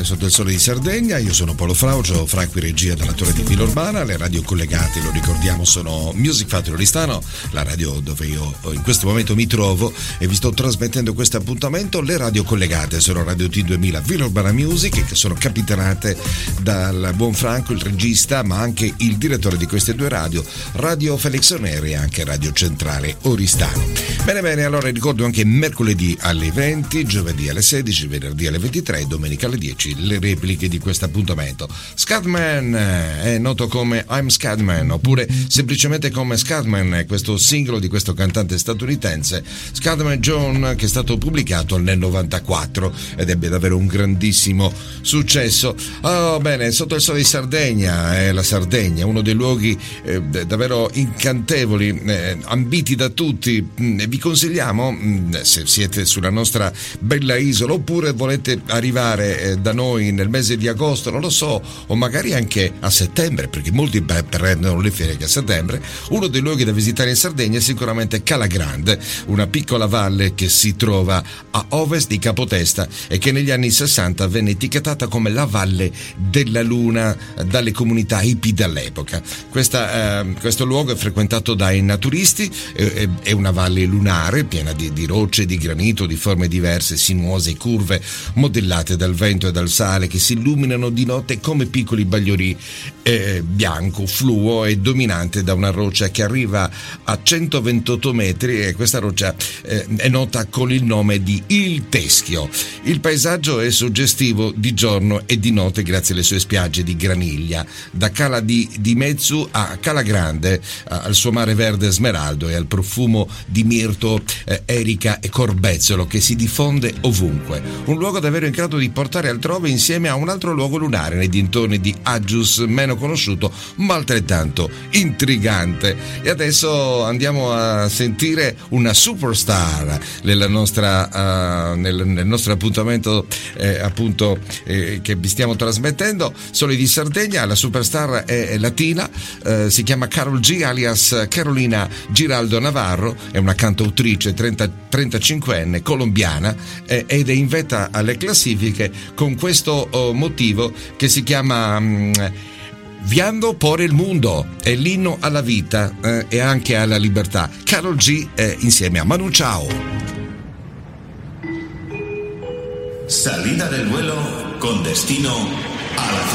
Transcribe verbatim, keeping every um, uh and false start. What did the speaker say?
sotto il sole di Sardegna. Io sono Paolo Fraucio, Franco in regia dalla Torre di Villaurbana. Le radio collegate, lo ricordiamo, sono Music Factory Oristano, la radio dove io in questo momento mi trovo e vi sto trasmettendo questo appuntamento. Le radio collegate sono Radio T duemila Villaurbana Music, che sono capitanate dal buon Franco, il regista, ma anche il direttore di queste due radio, Radio Felix Oneri e anche Radio Centrale Oristano. Bene bene, allora ricordo anche mercoledì alle venti, giovedì alle sedici, venerdì alle ventitré e domenica alle dieci le repliche di questo appuntamento. Scatman è noto come I'm Scatman, oppure semplicemente come Scatman, questo singolo di questo cantante statunitense Scatman John, che è stato pubblicato nel novantaquattro ed ebbe davvero un grandissimo successo. Oh, bene, sotto il sole di Sardegna, è la Sardegna, uno dei luoghi eh, davvero incantevoli, eh, ambiti da tutti. Vi consigliamo, se siete sulla nostra bella isola oppure volete arrivare eh, da noi nel mese di agosto, non lo so, o magari anche a settembre, perché molti prendono le ferie che a settembre, uno dei luoghi da visitare in Sardegna è sicuramente Cala Grande, una piccola valle che si trova a ovest di Capotesta e che negli anni sessanta venne etichettata come la Valle della Luna dalle comunità hippie dell'epoca. Questa, eh, questo luogo è frequentato dai naturisti, eh, è una valle lunare piena di, di rocce, di granito, di forme diverse, sinuose e curve, modellate dal vento e dal sale, che si illuminano di notte come piccoli bagliori, eh, bianco, fluo e dominante da una roccia che arriva a centoventotto metri, e questa roccia eh, è nota con il nome di Il Teschio. Il paesaggio è suggestivo di giorno e di notte grazie alle sue spiagge di graniglia, da Cala di, di Mezzu a Cala Grande, al suo mare verde smeraldo e al profumo di mirto, eh, erica e corbezzolo che si diffonde ovunque. Un luogo davvero in grado di portare altrove insieme a un altro luogo lunare nei dintorni di Aggius, meno conosciuto ma altrettanto intrigante. E adesso andiamo a sentire una superstar nella nostra, uh, nel, nel nostro appuntamento eh, appunto eh, che vi stiamo trasmettendo, Soli di Sardegna. La superstar è latina, eh, si chiama Karol G, alias Carolina Giraldo Navarro, è una cantautrice trenta, trentacinquenne colombiana, eh, ed è in vetta alle classifiche con questo oh, motivo che si chiama um, Viando por el Mundo, è l'inno alla vita eh, e anche alla libertà. Karol G eh, insieme a Manu Chao. Salida del vuelo con destino a la